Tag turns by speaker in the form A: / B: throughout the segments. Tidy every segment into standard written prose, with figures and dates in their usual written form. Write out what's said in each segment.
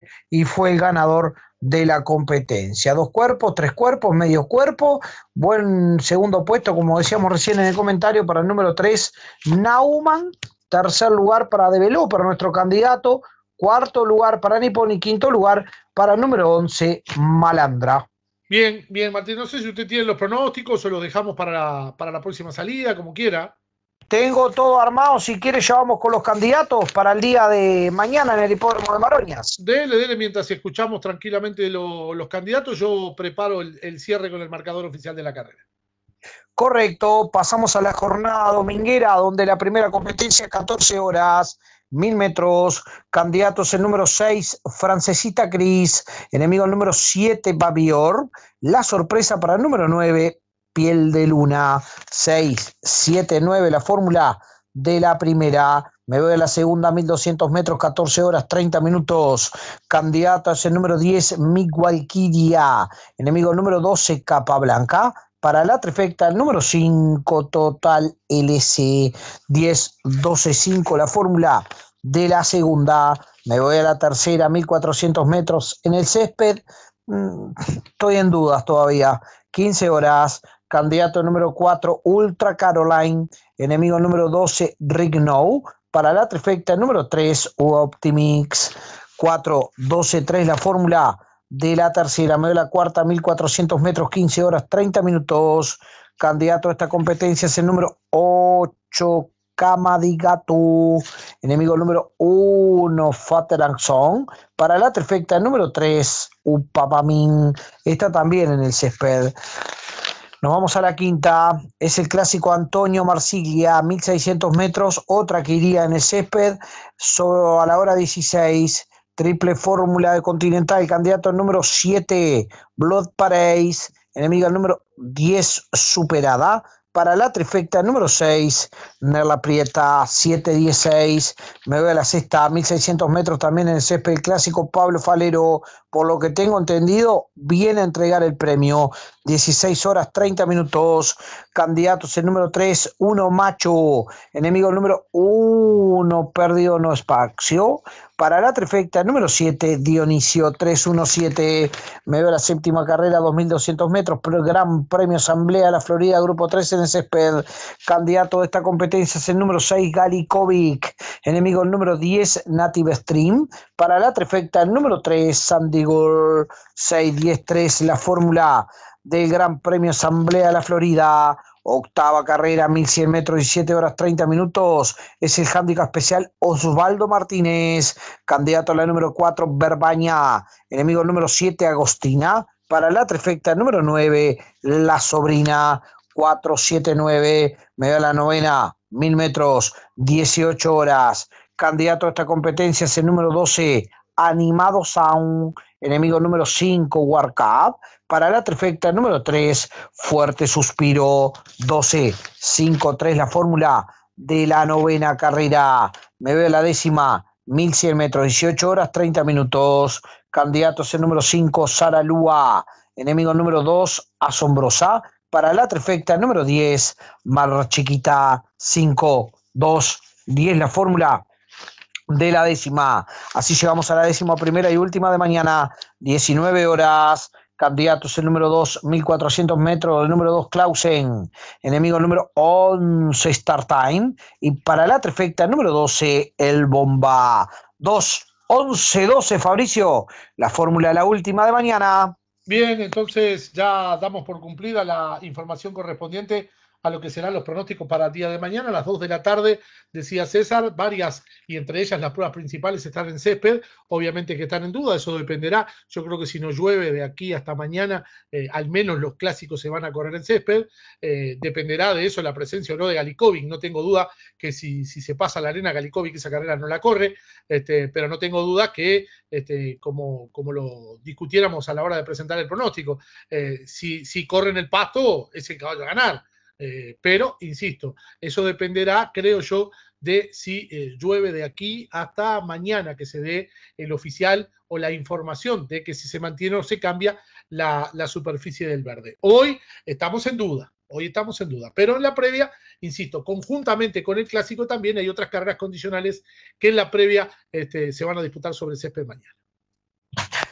A: y fue el ganador de la competencia. 2 cuerpos, 3 cuerpos, medio cuerpo. Buen segundo puesto, como decíamos recién en el comentario, para el número 3, Nauman. Tercer lugar para Developer, nuestro candidato. Cuarto lugar para Nippon y quinto lugar para el número 11, Malandra.
B: Bien, bien, Martín, no sé si usted tiene los pronósticos o los dejamos para la próxima salida, como quiera.
A: Tengo todo armado, si quiere ya vamos con los candidatos para el día de mañana en el hipódromo de Maroñas.
B: Dele, mientras escuchamos tranquilamente los candidatos, yo preparo el cierre con el marcador oficial de la carrera.
A: Correcto, pasamos a la jornada dominguera, donde la primera competencia 14 horas, 1000 metros, candidatos el número 6, Francesita Cris, enemigo el número 7, Babior, la sorpresa para el número 9, Piel de Luna, 6, 7, 9, la fórmula de la primera. Me voy a la segunda, 1200 metros, 14 horas, 30 minutos. Candidata es el número 10, Migualquiria. Enemigo número 12, Capa Blanca. Para la trifecta, el número 5, Total LC. 10, 12, 5, la fórmula de la segunda. Me voy a la tercera, 1400 metros en el césped. Estoy en dudas todavía. 15 horas. Candidato número 4, Ultra Caroline. Enemigo número 12, Rignow. Para la trifecta, el número 3, Optimix. 4, 12, 3, la fórmula de la tercera. Me doy la cuarta, 1400 metros, 15 horas, 30 minutos. Candidato a esta competencia es el número 8, Kamadigatu. Enemigo número 1, Faterangson. Para la trifecta, el número 3, Upapamin. Está también en el césped. Nos vamos a la quinta, es el clásico Antonio Marsiglia, 1600 metros, otra que iría en el césped, a la hora 16, triple fórmula de Continental, candidato número 7, Blood Paradise, enemiga número 10, Superada. Para la trifecta número 6, Nerla Prieta, 7-16. Me voy a la sexta, 1600 metros también en el césped, el clásico Pablo Falero. Por lo que tengo entendido, viene a entregar el premio. 16 horas, 30 minutos. Candidatos el número 3, 1 Macho. Enemigo número 1, Perdido No Espacio. Para la trifecta número 7, Dionisio, 317. Me veo la séptima carrera, 2200 metros, pero el Gran Premio Asamblea de la Florida, grupo 3 en el césped. Candidato de esta competencia es el número 6, Galikovic. Enemigo el número 10, Native Stream. Para la trifecta, el número 3, Sandigor, 6-10-3, la fórmula del Gran Premio Asamblea de la Florida. Octava carrera, 1100 metros, 17 horas, 30 minutos. Es el handicap especial Osvaldo Martínez. Candidato a la número 4, Berbaña. Enemigo número 7, Agostina. Para la trifecta número 9, La Sobrina. 4-7-9. Me da la novena, 1000 metros, 18 horas. Candidato a esta competencia es el número 12, Animado Sound. Enemigo número 5, Warcap. Para la trifecta número 3, Fuerte Suspiro. 12-5-3, la fórmula de la novena carrera. Me veo la décima, 1100 metros, 18 horas, 30 minutos. Candidatos el número 5, Sara Lua. Enemigo número 2, Asombrosa. Para la trifecta número 10, Mar Chiquita. 5-2-10, la fórmula de la décima. Así llegamos a la décima primera y última de mañana, 19 horas. Candidatos el número 2, 1400 metros, el número 2, Clausen. Enemigo número 11, Start Time. Y para la trifecta número 12, el Bomba. 2-11-12, Fabricio. La fórmula de la última de mañana.
B: Bien, entonces ya damos por cumplida la información correspondiente a lo que serán los pronósticos para el día de mañana, a las 2 de la tarde, decía César, varias y entre ellas las pruebas principales están en césped, obviamente que están en duda, eso dependerá, yo creo que si no llueve de aquí hasta mañana, al menos los clásicos se van a correr en césped, dependerá de eso la presencia o no de Galikovic, no tengo duda que si se pasa la arena Galikovic esa carrera no la corre, pero no tengo duda que, como lo discutiéramos a la hora de presentar el pronóstico, si corre en el pasto es el caballo a ganar. Pero, insisto, eso dependerá, creo yo, de si llueve de aquí hasta mañana que se dé el oficial o la información de que si se mantiene o se cambia la superficie del verde. Hoy estamos en duda, pero en la previa, insisto, conjuntamente con el clásico también hay otras carreras condicionales que en la previa se van a disputar sobre el césped mañana.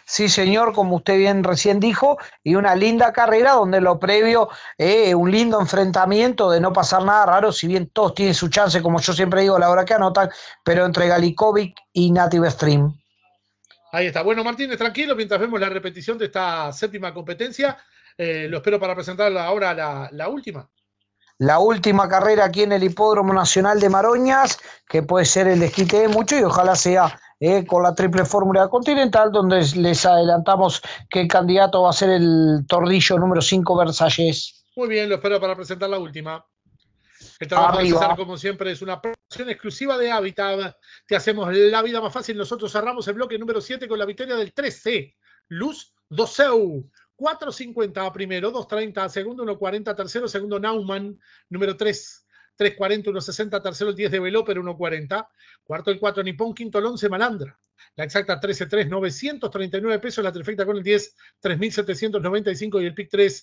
A: Sí, señor, como usted bien recién dijo, y una linda carrera donde lo previo, un lindo enfrentamiento de no pasar nada raro, si bien todos tienen su chance, como yo siempre digo a la hora que anotan, pero entre Galikovic y Native Stream.
B: Ahí está. Bueno, Martínez, tranquilo, mientras vemos la repetición de esta séptima competencia, lo espero para presentar ahora la última.
A: La última carrera aquí en el Hipódromo Nacional de Maroñas, que puede ser el desquite de mucho y ojalá sea con la triple fórmula continental, donde les adelantamos que el candidato va a ser el tordillo número 5 Versalles.
B: Muy bien, lo espero para presentar la última. El trabajo de
A: Arriba.
B: César, como siempre, es una producción exclusiva de Habitat. Te hacemos la vida más fácil. Nosotros cerramos el bloque número 7 con la victoria del 13. Luz Doceu. 4.50 primero, 2.30 segundo, 1.40 tercero, segundo Naumann, número 3. 3.40, 1.60 tercero, el 10 de Veloper, 1.40. Cuarto el 4 Nippon, quinto el 11 Malandra. La exacta 13.3, 939 pesos. La trifecta con el 10, 3.795. Y el pick 3,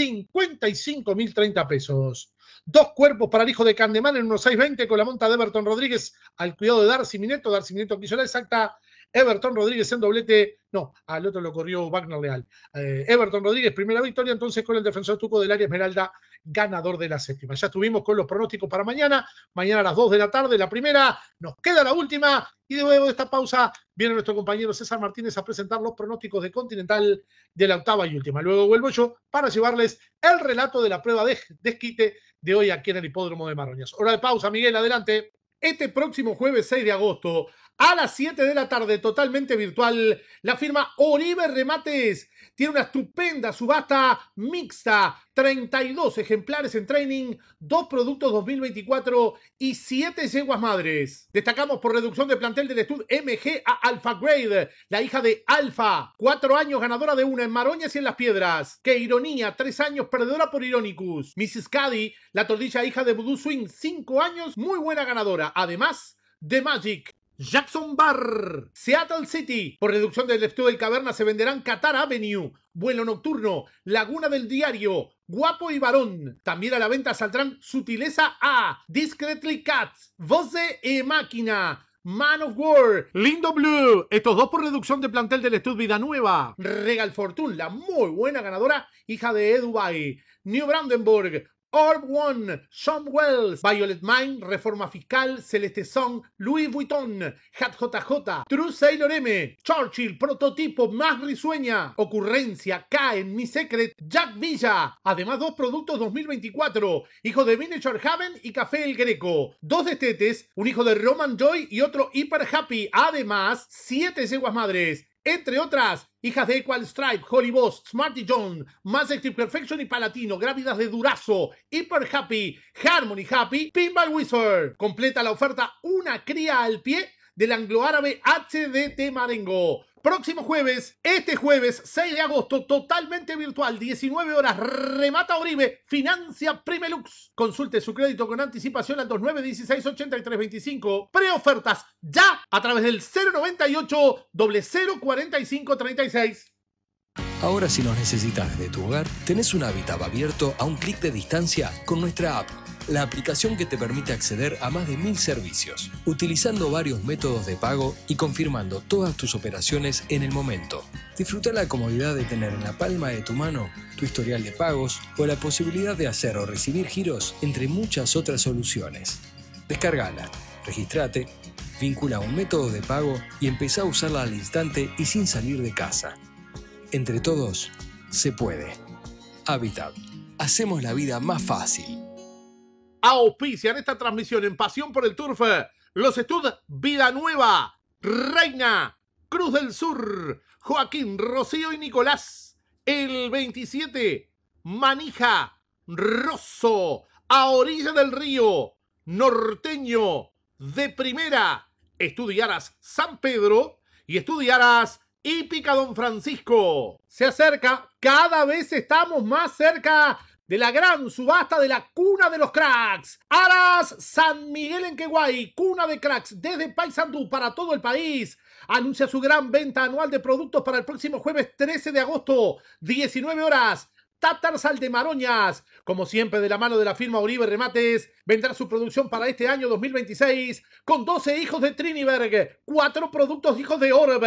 B: 55.030 pesos. Dos cuerpos para el hijo de Candemán en 1.620 con la monta de Everton Rodríguez al cuidado de Darcy Mineto. Darcy Mineto quiso la exacta. Everton Rodríguez en doblete. No, al otro lo corrió Wagner Leal. Everton Rodríguez, primera victoria, entonces con el defensor Tuco del área Esmeralda, ganador de la séptima. Ya estuvimos con los pronósticos para mañana. Mañana a las 2 de la tarde, la primera. Nos queda la última. Y luego de esta pausa viene nuestro compañero César Martínez a presentar los pronósticos de Continental de la octava y última. Luego vuelvo yo para llevarles el relato de la prueba de desquite de hoy aquí en el Hipódromo de Maroñas. Hora de pausa, Miguel, adelante. Este próximo jueves 6 de agosto, a las 7 de la tarde, totalmente virtual, la firma Oribe Remates tiene una estupenda subasta mixta, 32 ejemplares en training, 2 productos 2024 y 7 yeguas madres. Destacamos por reducción de plantel del Stud MG a Alpha Grade, la hija de Alpha, 4 años ganadora de una en Maroñas y en Las Piedras. Qué ironía, 3 años perdedora por Ironicus. Mrs. Caddy, la tordilla hija de Voodoo Swing, 5 años, muy buena ganadora. Además, The Magic. Jackson Bar, Seattle City. Por reducción del estudio del Caverna se venderán Qatar Avenue, Vuelo Nocturno, Laguna del Diario, Guapo y Varón. También a la venta saldrán Sutileza A, Discreetly Cat, Voce e Máquina, Man of War, Lindo Blue. Estos dos por reducción de plantel del Stud Vida Nueva. Regal Fortune, la muy buena ganadora, hija de Dubai. New Brandenburg, Orb One, Sean Wells, Violet Mine, Reforma Fiscal, Celeste Song, Louis Vuitton, Hat JJ, True Sailor M, Churchill, Prototipo más risueña, Ocurrencia, Caen, Mi Secret, Jack Villa. Además, 2 productos 2024, hijo de Miniature Haven y Café El Greco. 2 destetes, un hijo de Roman Joy y otro Hyper Happy. Además, 7 yeguas madres. Entre otras, hijas de Equal Stripe, Holy Boss, Smarty John, Majestic Perfection y Palatino, grávidas de Durazo, Hyper Happy, Harmony Happy, Pinball Wizard. Completa la oferta una cría al pie del anglo-árabe HDT Marengo. Próximo jueves, este jueves 6 de agosto, totalmente virtual, 19 horas, remata Oribe, financia Primelux. Consulte su crédito con anticipación al 2916-8325. Preofertas ya a través del 098 0045 36.
C: Ahora si nos necesitas de tu hogar, tenés un Habitat abierto a un clic de distancia con nuestra app. La aplicación que te permite acceder a más de 1000 servicios, utilizando varios métodos de pago y confirmando todas tus operaciones en el momento. Disfruta la comodidad de tener en la palma de tu mano tu historial de pagos o la posibilidad de hacer o recibir giros, entre muchas otras soluciones. Descárgala, registrate, vincula un método de pago y empezá a usarla al instante y sin salir de casa. Entre todos, se puede. Habitat. Hacemos la vida más fácil.
B: Auspician esta transmisión en Pasión por el Turf los Stud Vida Nueva, Reina, Cruz del Sur, Joaquín, Rocío y Nicolás. El 27, Manija, Rosso, a orilla del río, Norteño, de primera, Estudiaras San Pedro y Estudiaras Hípica Don Francisco. Se acerca, cada vez estamos más cerca de la gran subasta de la cuna de los cracks. Aras San Miguel en Queguay, cuna de cracks desde Paysandú para todo el país. Anuncia su gran venta anual de productos para el próximo jueves 13 de agosto, 19 horas. Tatarsal de Maroñas, como siempre de la mano de la firma Oribe Remates, vendrá su producción para este año 2026 con 12 hijos de Triniberg, 4 productos hijos de Orb,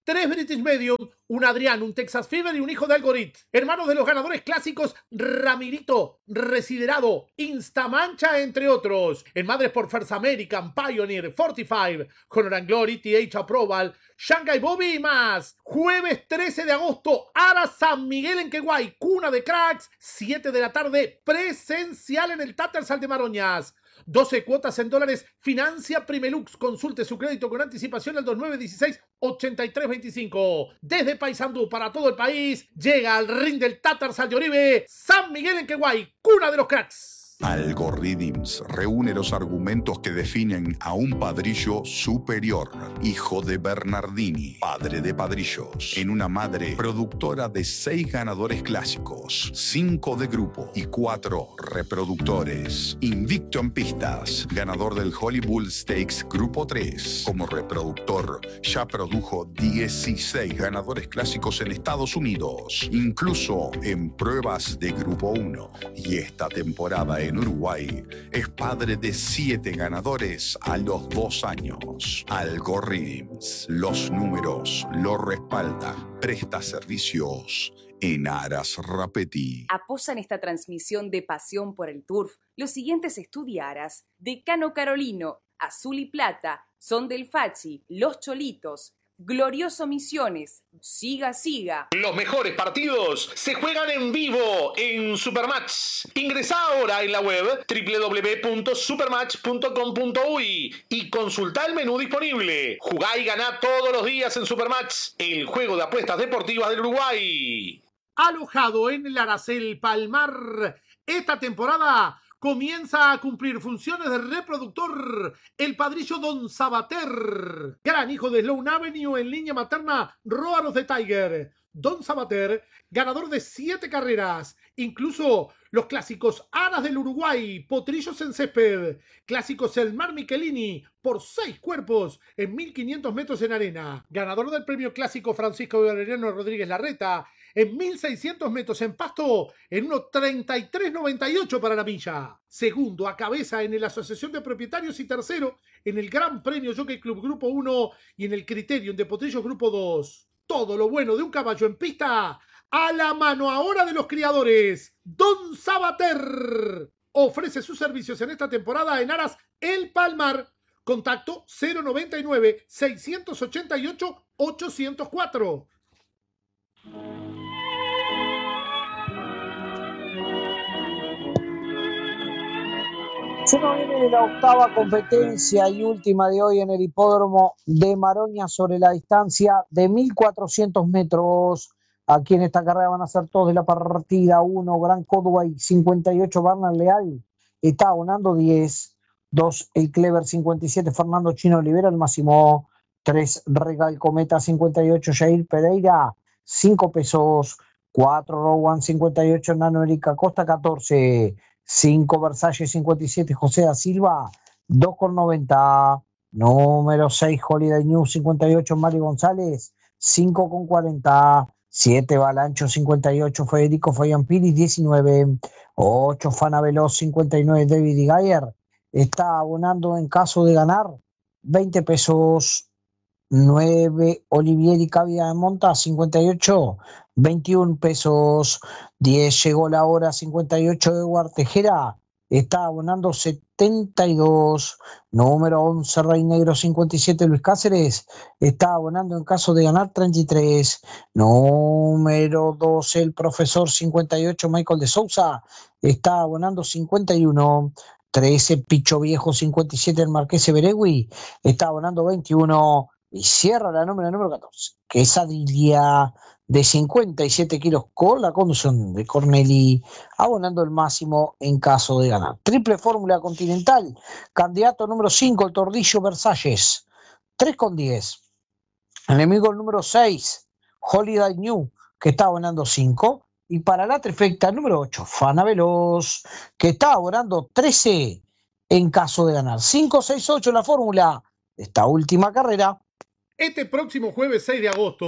B: 3 British Medium, un Adrián, un Texas Fever y un hijo de Algorit. Hermanos de los ganadores clásicos Ramirito, Residerado, Instamancha, entre otros. En madres por First American, Pioneer, 45, Honor and Glory, TH Approval, Shanghai Bobby y más. Jueves 13 de agosto, Ara San Miguel en Queguay, cuna de cracks, 7 de la tarde, presencial en el Tattersall de Maroñas. 12 cuotas en dólares, financia Primelux. Consulte su crédito con anticipación al 2916-8325. Desde Paysandú para todo el país, llega al ring del Tattersall de Oribe, San Miguel en Queguay, cuna de los cracks.
D: Algorithms reúne los argumentos que definen a un padrillo superior, hijo de Bernardini, padre de padrillos, en una madre productora de 6 ganadores clásicos, 5 de grupo y 4 reproductores. Invicto en pistas, ganador del Hollywood Stakes Grupo 3. Como reproductor, ya produjo 16 ganadores clásicos en Estados Unidos, incluso en pruebas de Grupo 1. Y esta temporada en Uruguay es padre de 7 ganadores a los 2 años. Algorithms, los números lo respaldan. Presta servicios en Aras Rapetti.
E: Apoyan esta transmisión de pasión por el turf los siguientes estudiaras: Decano Carolino, Azul y Plata, Son del Fachi, Los Cholitos, Glorioso Misiones, Siga Siga.
F: Los mejores partidos se juegan en vivo en Supermatch. Ingresá ahora en la web www.supermatch.com.uy y consultá el menú disponible. Jugá y ganá todos los días en Supermatch, el juego de apuestas deportivas del Uruguay.
B: Alojado en el Aracel Palmar, esta temporada comienza a cumplir funciones de reproductor el padrillo Don Sabater, gran hijo de Sloan Avenue en línea materna Roar of the Tiger. Don Sabater, ganador de 7 carreras, incluso los clásicos Aras del Uruguay, Potrillos en Césped, clásicos El Mar Michelini por 6 cuerpos en 1500 metros en arena, ganador del premio clásico Francisco Valeriano Rodríguez Larreta en 1600 metros en pasto en 1:33.98 para la milla. Segundo a cabeza en la Asociación de Propietarios y tercero en el Gran Premio Jockey Club Grupo 1 y en el Criterium de Potrillos Grupo 2. Todo lo bueno de un caballo en pista a la mano ahora de los criadores. Don Sabater ofrece sus servicios en esta temporada en Aras El Palmar. Contacto 099-688-804.
A: Se nos viene de la octava competencia y última de hoy en el hipódromo de Maroña sobre la distancia de 1400 metros. Aquí en esta carrera van a ser todos de la partida 1, Gran Codway 58, Bernal Leal está abonando 10, 2, el Clever 57, Fernando Chino Olivera, el Máximo 3, Regal Cometa 58, Jair Pereira 5 pesos, 4, Rowan 58, Nano Erika Costa 14, 5 Versalles 57, José da Silva 2,90. Número 6 Holiday News 58, Mario González 5,40. 7 Balancho 58, Federico Fabianpiri 19. 8 Fana Veloz 59, David Gayer está abonando en caso de ganar 20 pesos. 9 Olivieri Cavia de Monta 58, 21 pesos. 10 Llegó la hora 58, Eduard Tejera está abonando 72. Número 11 Rey Negro 57, Luis Cáceres está abonando en caso de ganar 33. Número 12 el Profesor 58, Michael de Sousa está abonando 51. 13 Picho Viejo 57, el Marqués Beregui está abonando 21. Y cierra la número 14, que es Adilia de 57 kilos con la conducción de Corneli, abonando el máximo en caso de ganar. Triple Fórmula Continental, candidato número 5, el Tordillo Versalles, 3,10. Enemigo el número 6, Holiday New, que está abonando 5. Y para la trifecta número 8, Fana Veloz, que está abonando 13 en caso de ganar. 5, 6, 8 la fórmula de esta última carrera.
B: Este próximo jueves 6 de agosto,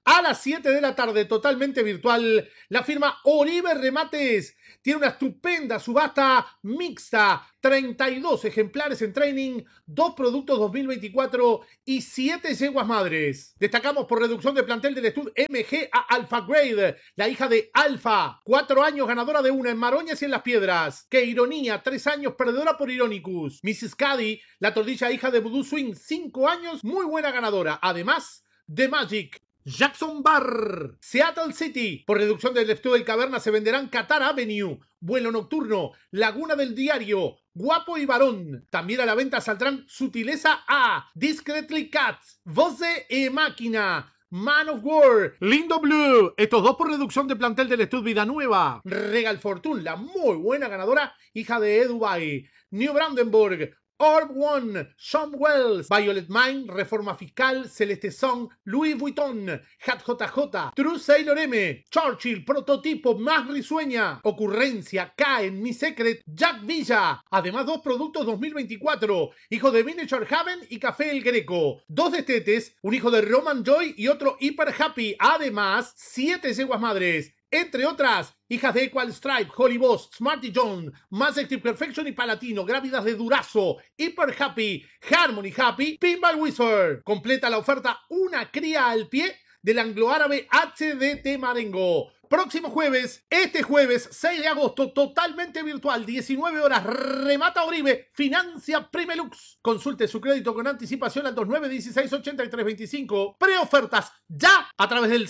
B: a las 7 de la tarde, totalmente virtual. La firma Oribe Remates tiene una estupenda subasta mixta, 32 ejemplares en training, 2 productos 2024 y 7 yeguas madres. Destacamos por reducción de plantel del Stud MG a Alpha Grade, la hija de Alpha, 4 años ganadora de una en Maroñas y en Las Piedras. Qué ironía, 3 años perdedora por Ironicus. Mrs. Caddy, la tordilla hija de Voodoo Swing, 5 años, muy buena ganadora. Además, The Magic. Jackson Bar, Seattle City. Por reducción del Stud del Caverna se venderán Qatar Avenue, Vuelo Nocturno, Laguna del Diario, Guapo y Varón. También a la venta saldrán Sutileza A, Discreetly Cat, Voce e Máquina, Man of War, Lindo Blue. Estos 2 por reducción de plantel del Stud Vida Nueva. Regal Fortune, la muy buena ganadora, hija de Dubai. New Brandenburg, Orb One, Sean Wells, Violet Mine, Reforma Fiscal, Celeste Song, Louis Vuitton, Hat JJ, True Sailor M, Churchill, Prototipo más risueña, Ocurrencia, Caen, Mi Secret, Jack Villa. Además 2 productos 2024, hijo de Miniature Haven y Café El Greco. 2 destetes, un hijo de Roman Joy y otro Hyper Happy. Además 7 yeguas madres. Entre otras, hijas de Equal Stripe, Holy Boss, Smarty John, Majestic Perfection y Palatino, grávidas de Durazo, Hyper Happy, Harmony Happy, Pinball Wizard. Completa la oferta una cría al pie del anglo-árabe HDT Marengo. Próximo jueves, este jueves 6 de agosto, totalmente virtual, 19 horas, remata Oribe, financia Primelux. Consulte su crédito con anticipación al 2916-8325. Preofertas ya a través del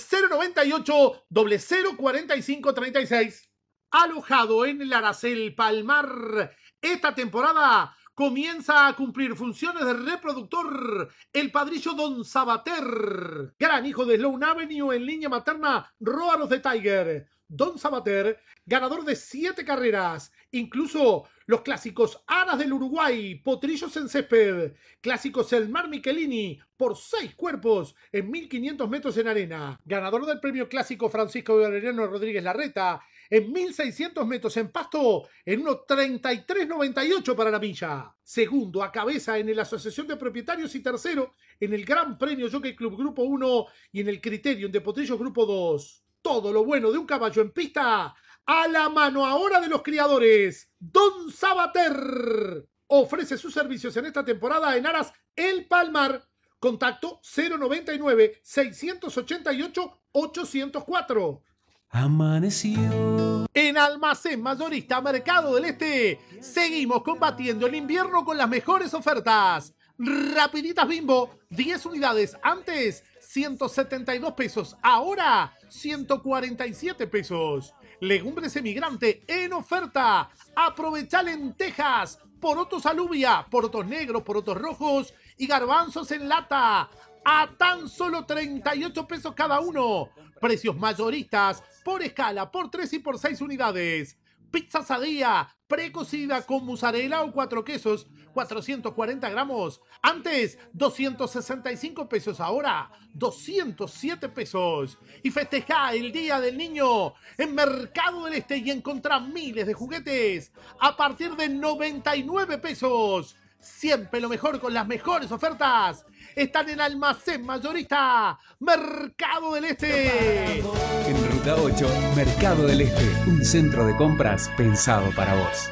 B: 098-004536. Alojado en el Aracel Palmar, esta temporada comienza a cumplir funciones de reproductor el padrillo Don Sabater, gran hijo de Sloan Avenue en línea materna Roar of the Tiger. Don Sabater, ganador de 7 carreras, incluso los clásicos Aras del Uruguay, Potrillos en Césped, clásicos El Mar Michelini, por 6 cuerpos en 1500 metros en arena, ganador del premio clásico Francisco Valeriano Rodríguez Larreta, en 1600 metros en pasto, en 1.33.98 para la milla. Segundo a cabeza en la Asociación de Propietarios y tercero en el Gran Premio Jockey Club Grupo 1 y en el Criterium de Potrillos Grupo 2. Todo lo bueno de un caballo en pista a la mano ahora de los criadores. Don Sabater ofrece sus servicios en esta temporada en Aras El Palmar. Contacto 099-688-804.
G: Amaneció.
B: En Almacén Mayorista Mercado del Este seguimos combatiendo el invierno con las mejores ofertas. Rapiditas Bimbo, 10 unidades, antes 172 pesos, ahora 147 pesos. Legumbres Emigrante en oferta. Aprovecha lentejas, porotos alubia, porotos negros, porotos rojos y garbanzos en lata a tan solo 38 pesos cada uno. Precios mayoristas por escala, por 3 y por 6 unidades. Pizza Sadía, precocida con mozzarella o 4 quesos, 440 gramos. Antes, 265 pesos, ahora 207 pesos. Y festeja el Día del Niño en Mercado del Este y encontrá miles de juguetes a partir de 99 pesos. Siempre lo mejor con las mejores ofertas. Están en Almacén Mayorista Mercado del Este.
G: En Ruta 8, Mercado del Este, un centro de compras pensado para vos.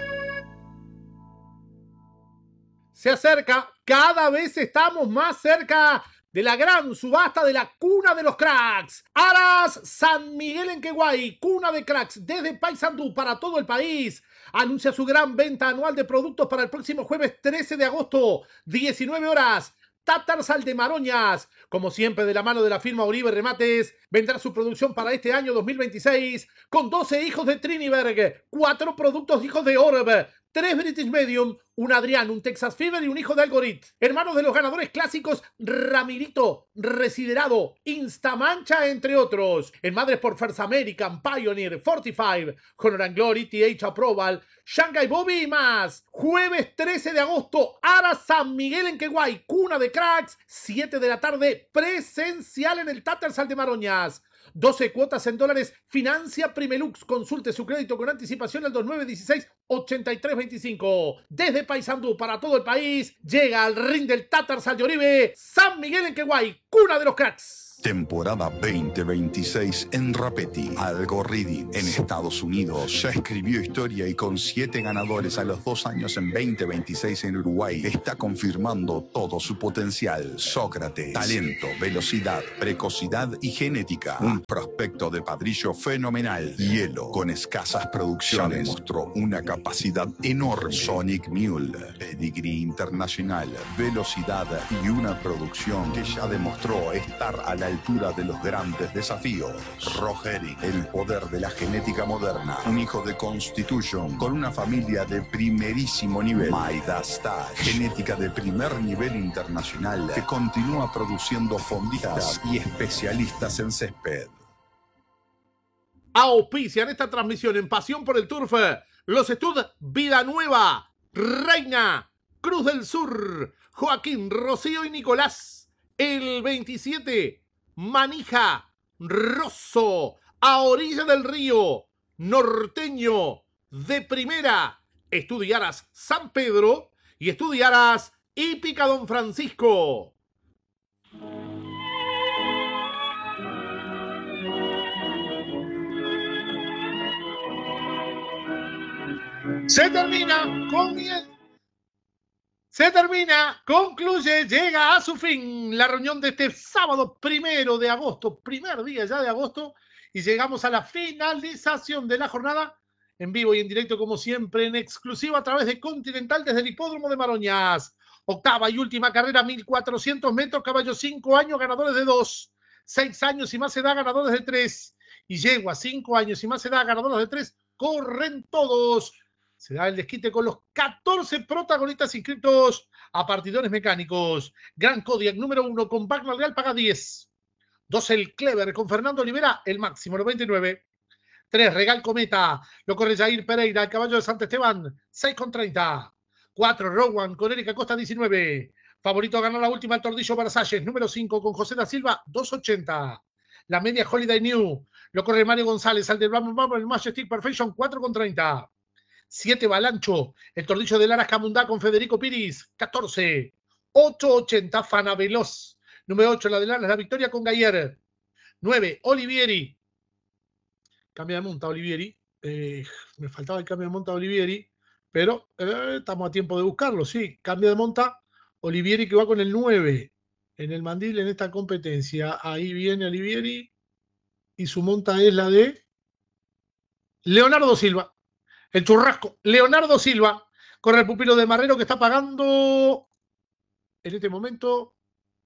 B: Se acerca, cada vez estamos más cerca de la gran subasta de la cuna de los cracks. Aras San Miguel en Queguay, cuna de cracks desde Paysandú para todo el país. Anuncia su gran venta anual de productos para el próximo jueves 13 de agosto, 19 horas. Tatarsal de Maroñas, como siempre de la mano de la firma Oribe Remates, vendrá su producción para este año 2026 con 12 hijos de Triniberg, 4 productos hijos de Orb, 3 British Medium, un Adrián, un Texas Fever y un hijo de Algorit. Hermanos de los ganadores clásicos Ramirito, Residerado, Instamancha, entre otros. En madres por First American, Pioneer, 45, Honor and Glory, TH Approval, Shanghai Bobby y más. Jueves 13 de agosto, Aras San Miguel en Queguay, cuna de cracks, 7 de la tarde, presencial en el Tatarsal de Maroñas. 12 cuotas en dólares, financia Primelux. Consulte su crédito con anticipación al 2916-8325. Desde Paysandú para todo el país, llega al ring del Tatarsal de Oribe, San Miguel en Queguay, cuna de los cracks.
D: Temporada 2026 en Rapetti. Algorithm en Estados Unidos ya escribió historia y con 7 ganadores a los 2 años en 2026 en Uruguay está confirmando todo su potencial. Sócrates, talento, velocidad, precocidad y genética. Un prospecto de padrillo fenomenal. Hielo, con escasas producciones, mostró una capacidad enorme. Sonic Mule, pedigree internacional, velocidad y una producción que ya demostró estar a la altura de los grandes desafíos. Rogerick, el poder de la genética moderna. Un hijo de Constitution con una familia de primerísimo nivel. Midas Touch, genética de primer nivel internacional que continúa produciendo fondistas y especialistas en césped.
B: Auspician esta transmisión en Pasión por el Turf los Stud Vida Nueva, Reina, Cruz del Sur, Joaquín, Rocío y Nicolás. El 27, Manija, Rosso, a orilla del río, Norteño, de primera, Estudiaras San Pedro y Estudiaras Hípica Don Francisco. Se termina, concluye, llega a su fin la reunión de este sábado 1 de agosto, primer día ya de agosto, y llegamos a la finalización de la jornada en vivo y en directo, como siempre, en exclusiva a través de Continental desde el Hipódromo de Maroñas. Octava y última carrera, 1400 metros, caballos 5 años, ganadores de 2, 6 años y más edad, ganadores de 3, y yegua 5 años y más edad, ganadores de 3, corren todos. Se da el desquite con los 14 protagonistas inscritos a partidores mecánicos. Gran Kodiak número 1 con Wagner Real paga 10. 2 el Clever con Fernando Olivera, el máximo 99. 3 Regal Cometa, lo corre Jair Pereira, el caballo de Sant Esteban, 6,30. 4 Rowan con Erika Costa, 19. Favorito a ganar la última el Tordillo Versalles, número 5 con José da Silva, 2,80. La media Holiday New, lo corre Mario González, al del Bambam, el Majestic Perfection, 4,30. 7 Balancho, el Tordillo de Lara Camundá con Federico Piris, 14. 8,80 Fana Veloz. Número 8, la de Lara, la victoria con Gayer. 9 Olivieri. Cambia de monta Olivieri. Me faltaba el cambio de monta Olivieri, pero estamos a tiempo de buscarlo, sí. Cambio de monta Olivieri que va con el 9 en el mandil en esta competencia. Ahí viene Olivieri y su monta es la de Leonardo Silva. El churrasco, Leonardo Silva, corre el pupilo de Marrero que está pagando en este momento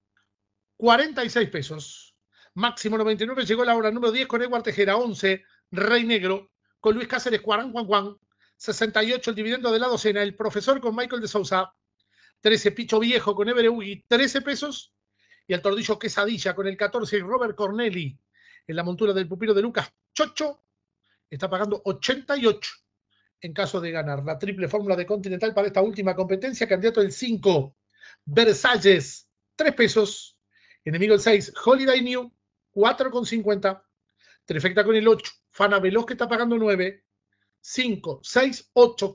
B: 46 pesos. Máximo 99, llegó la hora número 10 con Edward Tejera, 11 Rey Negro, con Luis Cáceres, Cuarán, Juan Juan, 68 el dividendo de la docena, el profesor con Michael de Sousa, 13 Picho Viejo con Evere Ugi, 13 pesos, y el Tordillo Quesadilla con el 14 y Robert Corneli en la montura del pupilo de Lucas Chocho, está pagando 88. En caso de ganar la triple fórmula de Continental para esta última competencia, candidato el 5, Versalles, 3 pesos. Enemigo el 6, Holiday New, 4,50. Trifecta con el 8, Fana Veloz que está pagando 9. 5, 6, 8,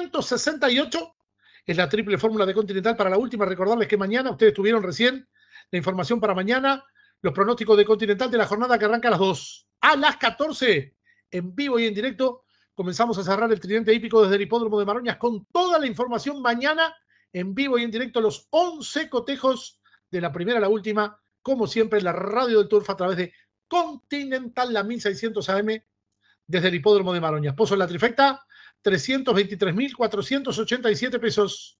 B: 568 es la triple fórmula de Continental para la última. Recordarles que mañana, ustedes tuvieron recién la información para mañana, los pronósticos de Continental de la jornada que arranca a las 2. A las 14, en vivo y en directo, comenzamos a cerrar el tridente hípico desde el Hipódromo de Maroñas con toda la información mañana en vivo y en directo, los 11 cotejos de la primera a la última, como siempre en la radio del Turf a través de Continental, la 1600 AM desde el Hipódromo de Maroñas. Pozo en la trifecta, 323.487 pesos.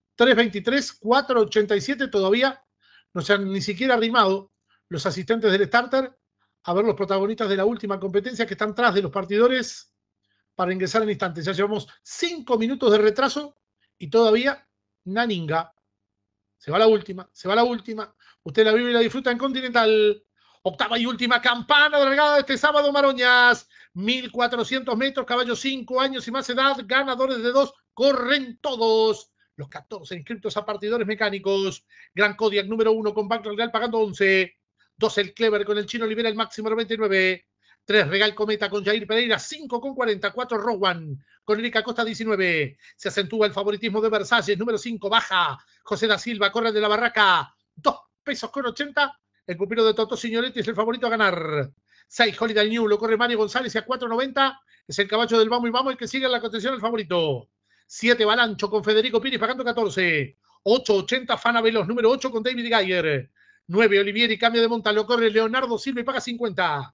B: 323.487 todavía no se han ni siquiera arrimado los asistentes del starter a ver los protagonistas de la última competencia que están tras de los partidores para ingresar en instantes. Ya llevamos 5 minutos de retraso y todavía naninga. Se va la última. Usted la vive y la disfruta en Continental. Octava y última campana de largada de este sábado, Maroñas. 1400 metros, caballos 5 años y más edad, ganadores de 2, corren todos. Los 14 inscritos a partidores mecánicos. Gran Kodiak número 1 con Banco Real pagando 11. 2 el Clever con el Chino Olivera, el máximo 99. 3 Regal Cometa con Jair Pereira, 5,40. 4 Rowan con Erika Costa, 19. Se acentúa el favoritismo de Versalles, número 5 baja. José da Silva corre de la barraca, 2 pesos con 80. El pupilo de Toto Signoretti es el favorito a ganar. 6, Holiday New, lo corre Mario González a 4.90. Es el caballo del vamos y vamos, el que sigue en la contención el favorito. 7, Balancho con Federico Pires pagando 14. 8.80, Fana Veloz, número 8 con David Geyer. 9, Olivieri, cambio de monta, lo corre Leonardo Silva y paga 50.